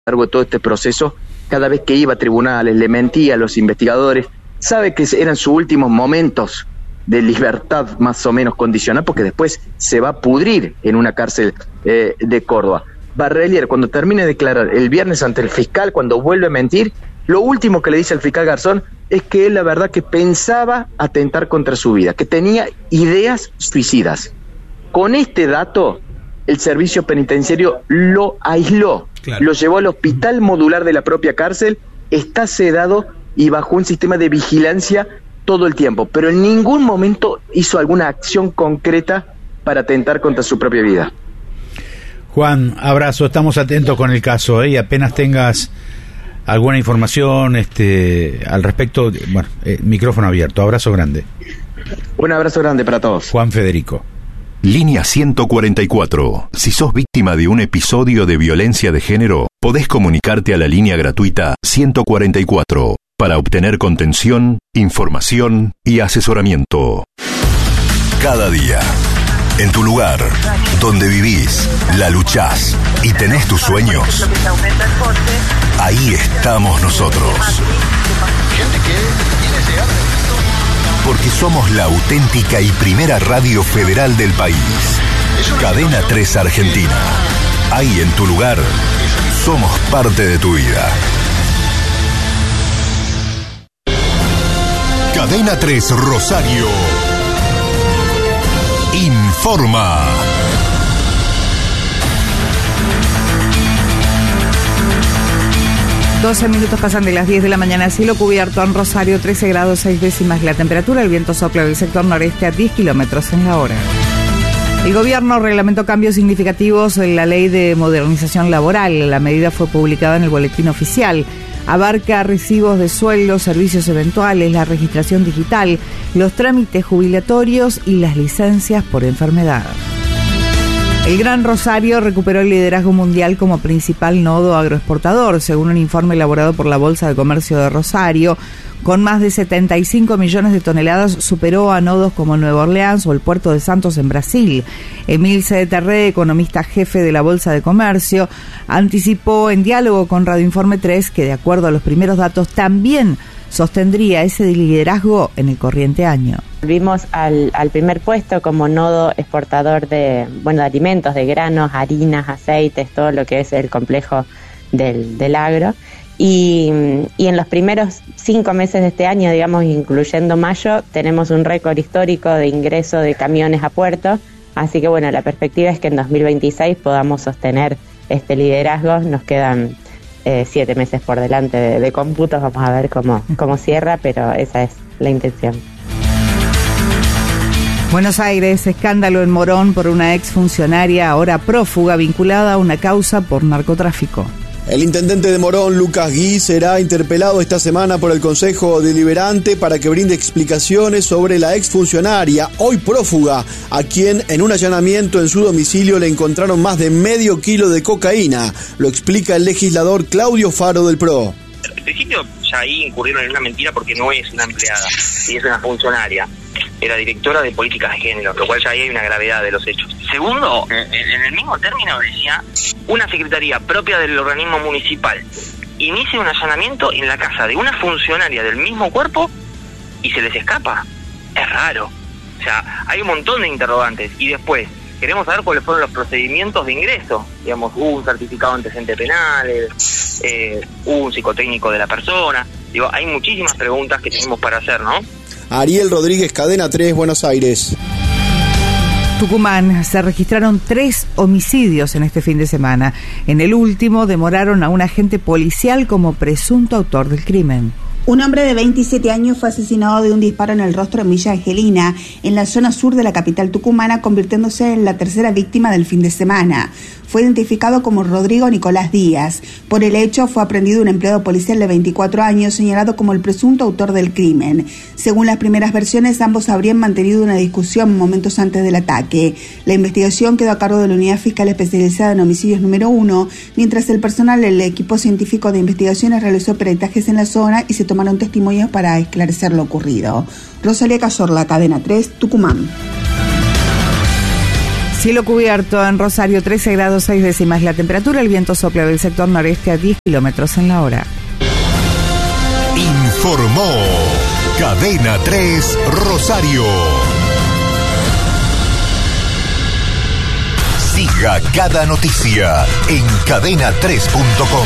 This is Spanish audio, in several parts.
largo de todo este proceso, cada vez que iba a tribunales, le mentía a los investigadores, sabe que eran sus últimos momentos de libertad más o menos condicional, porque después se va a pudrir en una cárcel de Córdoba. Barrelier, cuando termine de declarar el viernes ante el fiscal, cuando vuelve a mentir, lo último que le dice al fiscal Garzón es que él la verdad que pensaba atentar contra su vida, que tenía ideas suicidas. Con este dato, el servicio penitenciario lo aisló, claro, lo llevó al hospital modular de la propia cárcel, está sedado y bajo un sistema de vigilancia todo el tiempo, pero en ningún momento hizo alguna acción concreta para atentar contra su propia vida. Juan, abrazo, estamos atentos con el caso, y apenas tengas alguna información al respecto, bueno, micrófono abierto, abrazo grande. Un abrazo grande para todos. Juan Federico. Línea 144. Si sos víctima de un episodio de violencia de género, podés comunicarte a la línea gratuita 144 para obtener contención, información y asesoramiento. Cada día, en tu lugar, donde vivís, la luchás y tenés tus sueños, ahí estamos nosotros. Porque somos la auténtica y primera radio federal del país. Cadena 3 Argentina. Ahí en tu lugar, somos parte de tu vida. Cadena 3 Rosario informa. Doce minutos pasan de las 10 de la mañana. Cielo cubierto en Rosario, 13 grados 6 décimas la temperatura. El viento sopla del sector noreste a 10 kilómetros en la hora. El gobierno reglamentó cambios significativos en la ley de modernización laboral. La medida fue publicada en el boletín oficial. Abarca recibos de sueldo, servicios eventuales, la registración digital, los trámites jubilatorios y las licencias por enfermedad. El Gran Rosario recuperó el liderazgo mundial como principal nodo agroexportador, según un informe elaborado por la Bolsa de Comercio de Rosario. Con más de 75 millones de toneladas, superó a nodos como Nueva Orleans o el Puerto de Santos en Brasil. Emil C. Terré, economista jefe de la Bolsa de Comercio, anticipó en diálogo con Radio Informe 3 que, de acuerdo a los primeros datos, también sostendría ese liderazgo en el corriente año. Volvimos al primer puesto como nodo exportador de alimentos, de granos, harinas, aceites, todo lo que es el complejo del agro. Y en los primeros 5 meses de este año, digamos, incluyendo mayo, tenemos un récord histórico de ingreso de camiones a puerto. Así que la perspectiva es que en 2026 podamos sostener este liderazgo. Nos quedan 7 meses por delante de cómputos, vamos a ver cómo cierra, pero esa es la intención. Buenos Aires, escándalo en Morón por una exfuncionaria ahora prófuga vinculada a una causa por narcotráfico. El intendente de Morón, Lucas Gui, será interpelado esta semana por el Consejo Deliberante para que brinde explicaciones sobre la exfuncionaria, hoy prófuga, a quien en un allanamiento en su domicilio le encontraron más de medio kilo de cocaína. Lo explica el legislador Claudio Faro del PRO. En principio ya ahí incurrieron en una mentira porque no es una empleada, y es una funcionaria. Era directora de políticas de género, lo cual ya ahí hay una gravedad de los hechos. Segundo, en el mismo término decía, una secretaría propia del organismo municipal inicia un allanamiento en la casa de una funcionaria del mismo cuerpo y se les escapa. Es raro. O sea, hay un montón de interrogantes. Y después, queremos saber cuáles fueron los procedimientos de ingreso. Digamos, hubo un certificado de antecedentes penales, hubo un psicotécnico de la persona. Hay muchísimas preguntas que tenemos para hacer, ¿no? Ariel Rodríguez, Cadena 3, Buenos Aires. Tucumán, se registraron 3 homicidios en este fin de semana. En el último demoraron a un agente policial como presunto autor del crimen. Un hombre de 27 años fue asesinado de un disparo en el rostro en Villa Angelina, en la zona sur de la capital tucumana, convirtiéndose en la tercera víctima del fin de semana. Fue identificado como Rodrigo Nicolás Díaz. Por el hecho, fue aprendido un empleado policial de 24 años, señalado como el presunto autor del crimen. Según las primeras versiones, ambos habrían mantenido una discusión momentos antes del ataque. La investigación quedó a cargo de la Unidad Fiscal Especializada en Homicidios número 1, mientras el personal del equipo científico de investigaciones realizó peritajes en la zona y se tomaron testimonios para esclarecer lo ocurrido. Rosalía Cazorla, Cadena 3, Tucumán. Cielo cubierto en Rosario, 13 grados 6 décimas la temperatura. El viento sopla del sector noreste a 10 kilómetros en la hora. Informó Cadena 3 Rosario. Siga cada noticia en cadena3.com.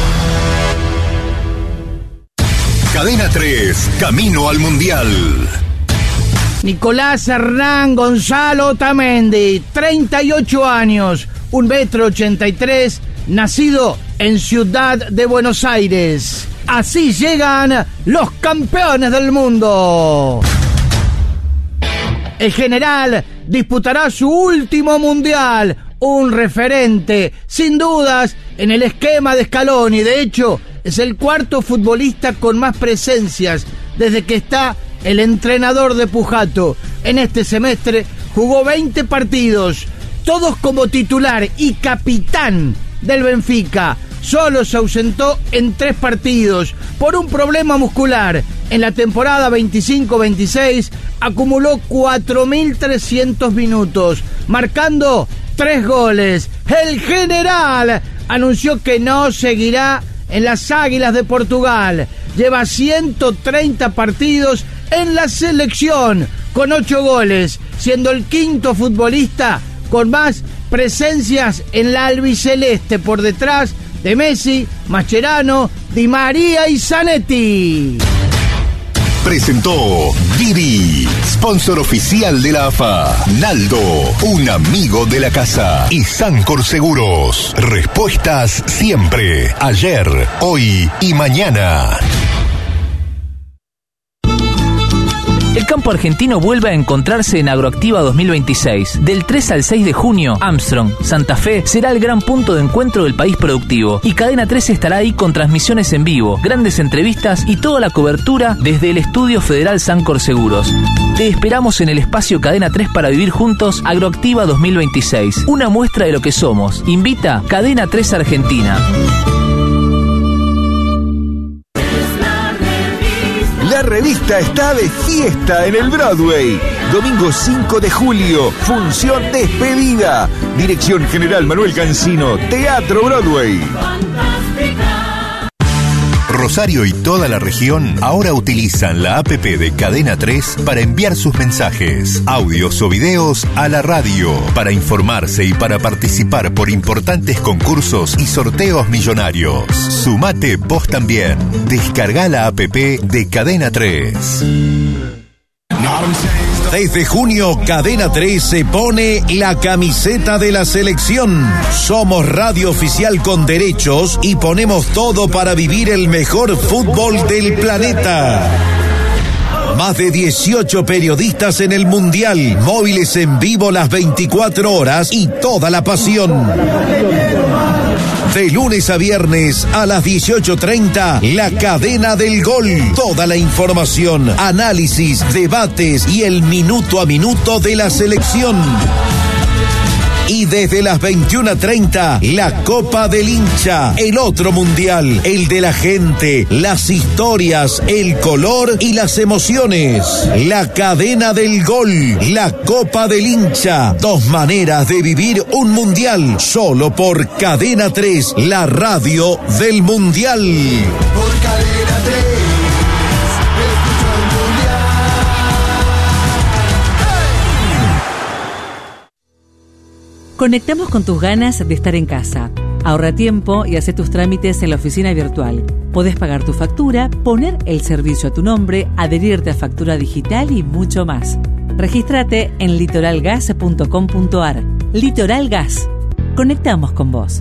Cadena 3, camino al Mundial. Nicolás Hernán Gonzalo Otamendi, 38 años, 1,83 m, nacido en Ciudad de Buenos Aires. Así llegan los campeones del mundo. El general disputará su último mundial, un referente, sin dudas, en el esquema de Scaloni. De hecho, es el cuarto futbolista con más presencias desde que está el entrenador de Pujato. En este semestre jugó 20 partidos, todos como titular y capitán del Benfica. Solo se ausentó en 3 partidos por un problema muscular. En la temporada 25-26 acumuló 4.300 minutos, marcando 3 goles. El general anunció que no seguirá en las Águilas de Portugal. Lleva 130 partidos en la selección, con 8 goles, siendo el quinto futbolista con más presencias en la albiceleste, por detrás de Messi, Mascherano, Di María y Zanetti. Presentó Didi, sponsor oficial de la AFA. Naldo, un amigo de la casa. Y Sancor Seguros, respuestas siempre, ayer, hoy y mañana. El campo argentino vuelve a encontrarse en Agroactiva 2026. Del 3 al 6 de junio, Armstrong, Santa Fe, será el gran punto de encuentro del país productivo. Y Cadena 3 estará ahí con transmisiones en vivo, grandes entrevistas y toda la cobertura desde el Estudio Federal Sancor Seguros. Te esperamos en el espacio Cadena 3 para vivir juntos Agroactiva 2026. Una muestra de lo que somos. Invita Cadena 3 Argentina. La revista está de fiesta en el Broadway. Domingo 5 de julio, función despedida. Dirección General Manuel Cancino, Teatro Broadway. Rosario y toda la región ahora utilizan la APP de Cadena 3 para enviar sus mensajes, audios o videos a la radio, para informarse y para participar por importantes concursos y sorteos millonarios. Sumate vos también. Descarga la APP de Cadena 3. Desde junio, Cadena 3 se pone la camiseta de la selección. Somos radio oficial con derechos y ponemos todo para vivir el mejor fútbol del planeta. Más de 18 periodistas en el Mundial, móviles en vivo las 24 horas y toda la pasión. De lunes a viernes a las 18:30, La Cadena del Gol. Toda la información, análisis, debates y el minuto a minuto de la selección. Y desde las 21:30, la Copa del Hincha, el otro mundial, el de la gente, las historias, el color y las emociones. La Cadena del Gol, la Copa del Hincha, 2 maneras de vivir un mundial, solo por Cadena 3, la radio del mundial. Por Cadena 3. Conectamos con tus ganas de estar en casa. Ahorra tiempo y hace tus trámites en la oficina virtual. Podés pagar tu factura, poner el servicio a tu nombre, adherirte a factura digital y mucho más. Regístrate en litoralgas.com.ar. Litoral Gas. Conectamos con vos.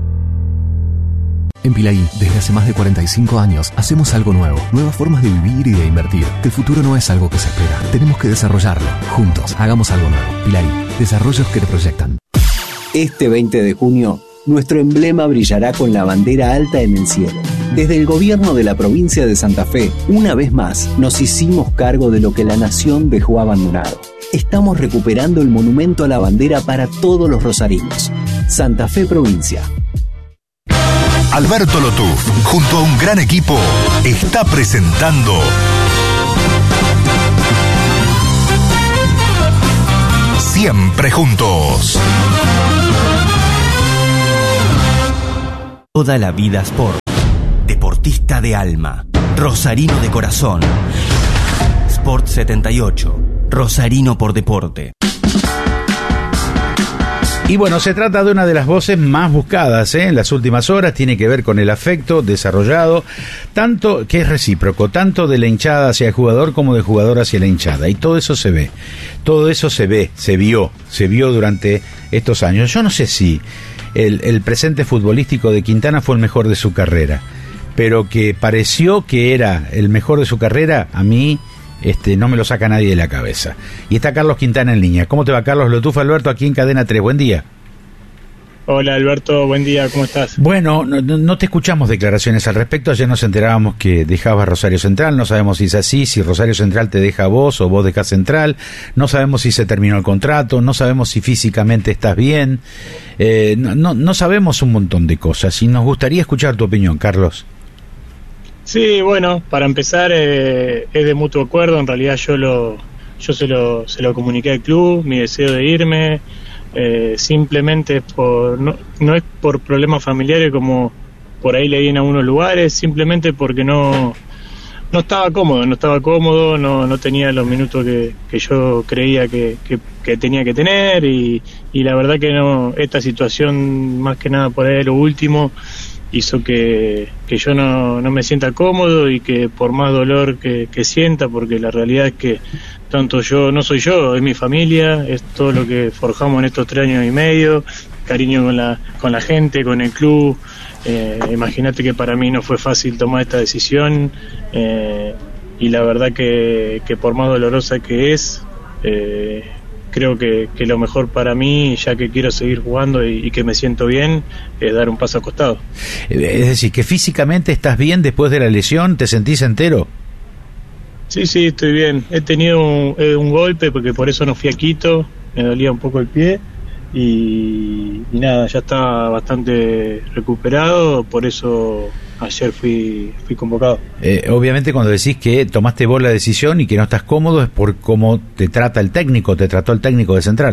En Pilaí, desde hace más de 45 años, hacemos algo nuevo. Nuevas formas de vivir y de invertir. El futuro no es algo que se espera. Tenemos que desarrollarlo. Juntos, hagamos algo nuevo. Pilaí, desarrollos que te proyectan. Este 20 de junio, nuestro emblema brillará con la bandera alta en el cielo. Desde el gobierno de la provincia de Santa Fe, una vez más, nos hicimos cargo de lo que la nación dejó abandonado. Estamos recuperando el monumento a la bandera para todos los rosarinos. Santa Fe Provincia. Alberto Lotuf, junto a un gran equipo, está presentando siempre juntos. Toda la vida Sport. Deportista de alma. Rosarino de corazón. Sport 78. Rosarino por deporte. Y bueno, se trata de una de las voces más buscadas en las últimas horas. Tiene que ver con el afecto desarrollado, tanto que es recíproco, tanto de la hinchada hacia el jugador como del jugador hacia la hinchada. Y todo eso se ve, se vio durante estos años. Yo no sé si el presente futbolístico de Quintana fue el mejor de su carrera, pero que pareció que era el mejor de su carrera, a mí no me lo saca nadie de la cabeza. Y está Carlos Quintana en línea. ¿Cómo te va, Carlos? Lo tufa Alberto aquí en Cadena 3. Buen día. Hola, Alberto. Buen día. ¿Cómo estás? Bueno, no te escuchamos declaraciones al respecto. Ayer nos enterábamos que dejabas Rosario Central. No sabemos si es así, si Rosario Central te deja a vos o vos dejás Central. No sabemos si se terminó el contrato. No sabemos si físicamente estás bien. No sabemos un montón de cosas y nos gustaría escuchar tu opinión, Carlos. Sí, bueno, para empezar es de mutuo acuerdo. En realidad yo se lo comuniqué al club, mi deseo de irme, simplemente no es por problemas familiares como por ahí leí en algunos lugares, simplemente porque no estaba cómodo, no tenía los minutos que yo creía que tenía que tener y la verdad que no, esta situación más que nada por ahí lo último hizo que yo no me sienta cómodo y que por más dolor que sienta, porque la realidad es que tanto yo, no soy yo, es mi familia, es todo lo que forjamos en estos 3 años y medio, cariño con la gente, con el club. Imagínate que para mí no fue fácil tomar esta decisión y la verdad que por más dolorosa que es, creo que lo mejor para mí, ya que quiero seguir jugando y que me siento bien, es dar un paso al costado. Es decir, que físicamente estás bien después de la lesión, ¿te sentís entero? Sí, estoy bien. He tenido un golpe, porque por eso no fui a Quito, me dolía un poco el pie y nada, ya estaba bastante recuperado, por eso ayer fui convocado. Obviamente cuando decís que tomaste vos la decisión y que no estás cómodo es por cómo te trató el técnico de Central.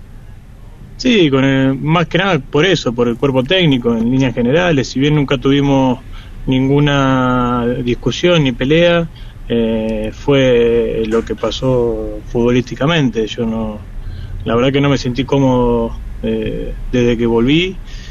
Sí, más que nada por eso, por el cuerpo técnico en líneas generales. Si bien nunca tuvimos ninguna discusión ni pelea, fue lo que pasó futbolísticamente. La verdad que no me sentí cómodo desde que volví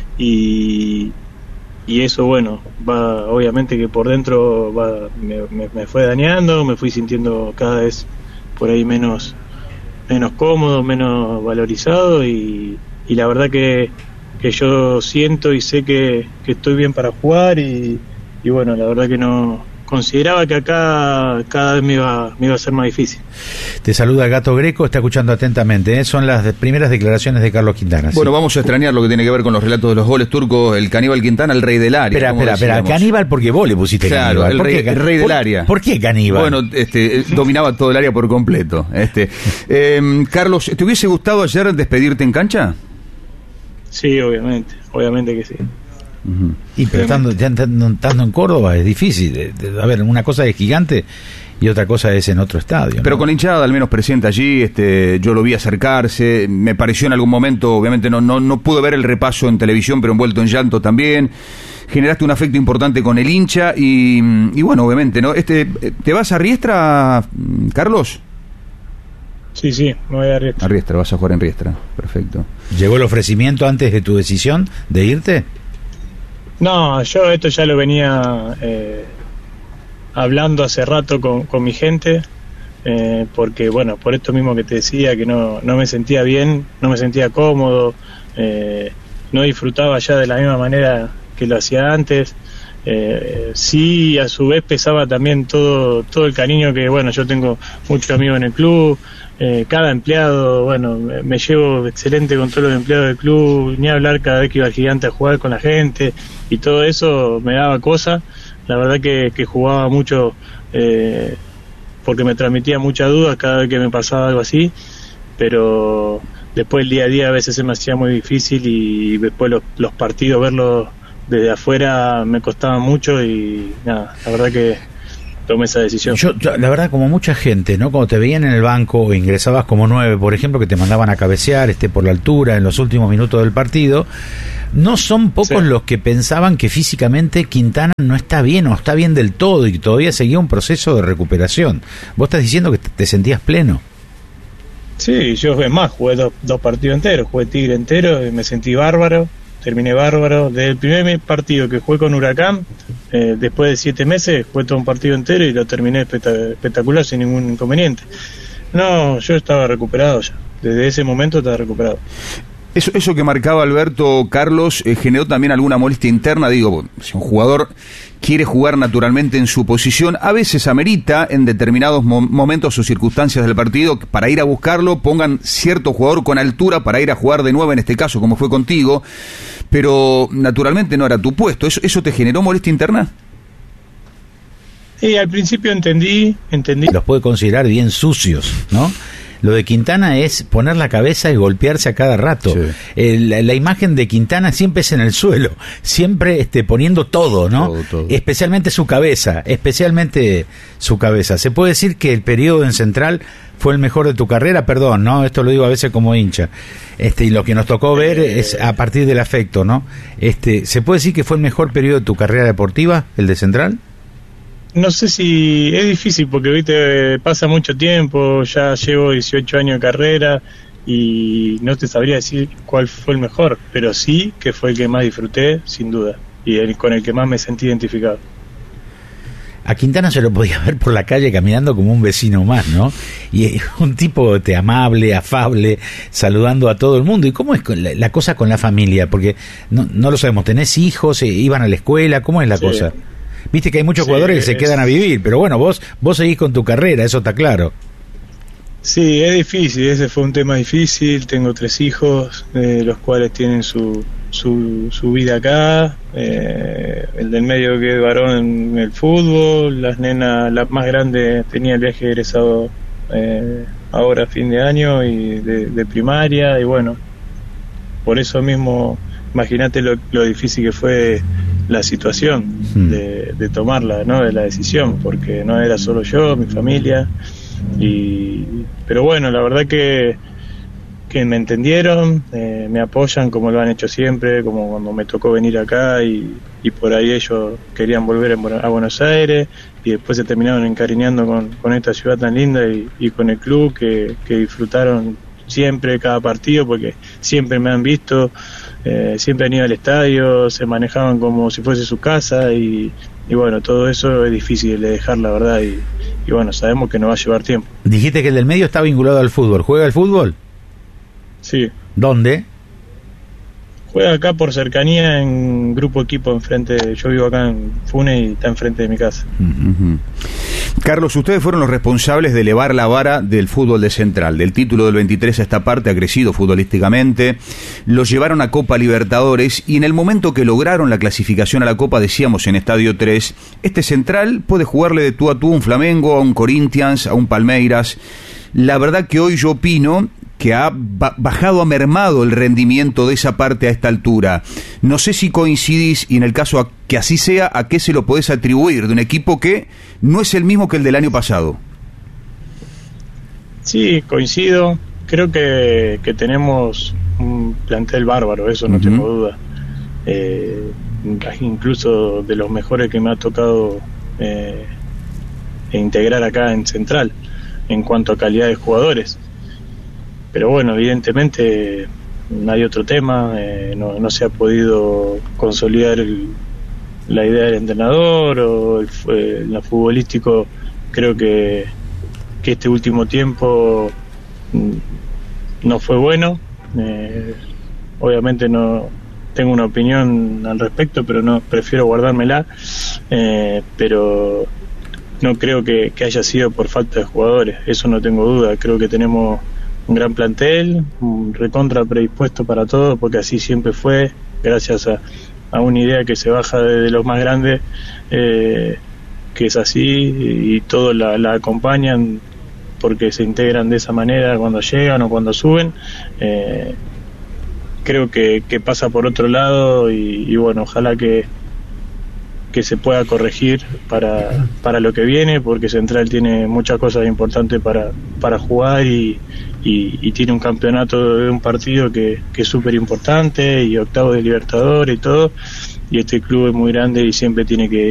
y eso, bueno, obviamente que por dentro me fue dañando, me fui sintiendo cada vez por ahí menos cómodo, menos valorizado y la verdad que yo siento y sé que estoy bien para jugar y bueno, la verdad que no consideraba que acá cada vez me iba a ser más difícil. Te saluda Gato Greco, está escuchando atentamente, son las primeras declaraciones de Carlos Quintana. Bueno, sí. Vamos a extrañar lo que tiene que ver con los relatos de los goles turcos, el Caníbal Quintana, el rey del área. Espera, Caníbal porque vos le pusiste claro, Caníbal. El rey del área. ¿Por qué Caníbal? Bueno, dominaba todo el área por completo. Carlos, ¿te hubiese gustado ayer despedirte en cancha? Sí, obviamente que sí. Uh-huh. Y pero estando en Córdoba es difícil. A ver, una cosa es Gigante y otra cosa es en otro estadio, ¿no? Pero con la hinchada al menos presente allí, yo lo vi acercarse, me pareció en algún momento, obviamente no pude ver el repaso en televisión, pero envuelto en llanto también. Generaste un afecto importante con el hincha y bueno, obviamente, ¿no? ¿Te vas a Riestra, Carlos? Sí, me voy a Riestra. A Riestra, vas a jugar en Riestra, perfecto. ¿Llegó el ofrecimiento antes de tu decisión de irte? No, yo esto ya lo venía hablando hace rato con mi gente, porque bueno, por esto mismo que te decía, que no me sentía bien, no me sentía cómodo, no disfrutaba ya de la misma manera que lo hacía antes. Sí, a su vez pesaba también todo el cariño que, bueno, yo tengo muchos amigos en el club, cada empleado, bueno, me llevo excelente con todos los empleados del club, ni hablar cada vez que iba al Gigante a jugar con la gente, y todo eso me daba cosa. La verdad que jugaba mucho porque me transmitía muchas dudas cada vez que me pasaba algo así, pero después el día a día a veces se me hacía muy difícil y después los partidos verlos desde afuera me costaba mucho y nada, la verdad tomé esa decisión. Yo, la verdad, como mucha gente, ¿no? Cuando te veían en el banco o ingresabas como 9, por ejemplo, que te mandaban a cabecear por la altura en los últimos minutos del partido, no son pocos los que pensaban que físicamente Quintana no está bien o está bien del todo y que todavía seguía un proceso de recuperación. Vos estás diciendo que te sentías pleno. Sí, yo es más, jugué dos partidos enteros, jugué Tigre entero y me sentí bárbaro, terminé bárbaro. Desde el primer partido que jugué con Huracán, después de 7 meses, jugué todo un partido entero y lo terminé espectacular sin ningún inconveniente. No, yo estaba recuperado ya, desde ese momento estaba recuperado. Eso que marcaba Alberto, Carlos, generó también alguna molestia interna. Digo, si un jugador quiere jugar naturalmente en su posición, a veces amerita en determinados momentos o circunstancias del partido para ir a buscarlo, pongan cierto jugador con altura para ir a jugar de nuevo, en este caso, como fue contigo, pero naturalmente no era tu puesto. ¿Eso te generó molestia interna? Sí, al principio entendí. Los puede considerar bien sucios, ¿no? Lo de Quintana es poner la cabeza y golpearse a cada rato. Sí. La imagen de Quintana siempre es en el suelo, siempre poniendo todo, ¿no? Todo. Especialmente su cabeza. ¿Se puede decir que el periodo en Central fue el mejor de tu carrera? Perdón, ¿no? Esto lo digo a veces como hincha. Y lo que nos tocó ver es a partir del afecto, ¿no? ¿Se puede decir que fue el mejor periodo de tu carrera deportiva, el de Central? No sé si es difícil porque, viste, pasa mucho tiempo, ya llevo 18 años de carrera y no te sabría decir cuál fue el mejor, pero sí que fue el que más disfruté, sin duda, y con el que más me sentí identificado. A Quintana se lo podía ver por la calle caminando como un vecino más, ¿no? Y un tipo amable, afable, saludando a todo el mundo. ¿Y cómo es la cosa con la familia? Porque no lo sabemos, ¿tenés hijos? ¿Iban a la escuela? ¿Cómo es la cosa? Viste que hay muchos jugadores que se quedan a vivir, pero bueno, vos seguís con tu carrera, eso está claro. Sí, es difícil, ese fue un tema difícil. Tengo 3 hijos, los cuales tienen su vida acá. El del medio que es varón en el fútbol, las nenas, la más grande tenía el viaje egresado ahora a fin de año y de primaria, y bueno, por eso mismo, imagínate lo difícil que fue la situación de tomarla, ¿no? De la decisión, porque no era solo yo, mi familia, pero bueno, la verdad que me entendieron, me apoyan como lo han hecho siempre, como cuando me tocó venir acá y por ahí ellos querían volver a Buenos Aires y después se terminaron encariñando con esta ciudad tan linda y con el club que disfrutaron siempre cada partido porque siempre me han visto. Siempre han ido al estadio, se manejaban como si fuese su casa y bueno, todo eso es difícil de dejar, la verdad, y bueno, sabemos que nos va a llevar tiempo. Dijiste que el del medio está vinculado al fútbol. ¿Juega al fútbol? Sí. ¿Dónde? Juega acá por cercanía en Grupo Equipo enfrente. Yo vivo acá en Funes y está enfrente de mi casa. Uh-huh. Carlos, ustedes fueron los responsables de elevar la vara del fútbol de Central. Del título del 23 a esta parte ha crecido futbolísticamente. Los llevaron a Copa Libertadores y en el momento que lograron la clasificación a la Copa, decíamos en Estadio 3, Central puede jugarle de tú a tú a un Flamengo, a un Corinthians, a un Palmeiras. La verdad que hoy yo opino que ha bajado, ha mermado el rendimiento de esa parte a esta altura. No sé si coincidís, y en el caso que así sea, ¿a qué se lo podés atribuir de un equipo que no es el mismo que el del año pasado? Sí, coincido. Creo que tenemos un plantel bárbaro, eso no tengo duda. Incluso de los mejores que me ha tocado integrar acá en Central, en cuanto a calidad de jugadores. Pero bueno, evidentemente hay otro tema, no se ha podido consolidar la idea del entrenador o lo futbolístico. Creo que este último tiempo no fue bueno. Obviamente no tengo una opinión al respecto, pero no prefiero guardármela. Pero no creo que haya sido por falta de jugadores, eso no tengo duda. Creo que tenemos un gran plantel, un recontra predispuesto para todo, porque así siempre fue, gracias a una idea que se baja de los más grandes, que es así, y todos la acompañan porque se integran de esa manera cuando llegan o cuando suben. Creo que pasa por otro lado y bueno, ojalá que se pueda corregir para lo que viene, porque Central tiene muchas cosas importantes para jugar y tiene un campeonato de un partido que es súper importante y octavos de Libertadores y todo, y este club es muy grande y siempre tiene que